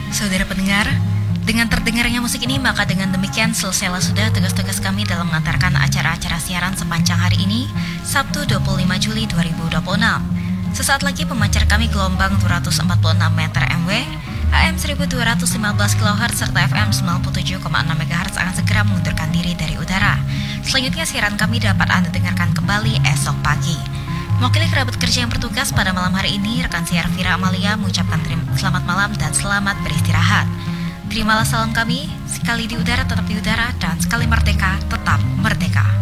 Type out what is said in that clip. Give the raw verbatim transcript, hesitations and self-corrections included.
Saudara pendengar, dengan terdengarnya musik ini maka dengan demikian selesailah sudah tugas-tugas kami dalam mengantarkan acara-acara siaran sepanjang hari ini, Sabtu dua puluh lima Juli dua ribu dua puluh enam. Sesaat lagi pemancar kami gelombang dua ratus empat puluh enam meter M W, A M seribu dua ratus lima belas kilohertz serta F M sembilan puluh tujuh koma enam megahertz akan segera mengundurkan diri dari udara. Selanjutnya siaran kami dapat Anda dengarkan kembali esok pagi. Mewakili kerabat kerja yang bertugas pada malam hari ini, rekan siar Vira Amalia mengucapkan terima, selamat malam dan selamat beristirahat. Terimalah salam kami, sekali di udara tetap di udara dan sekali merdeka tetap merdeka.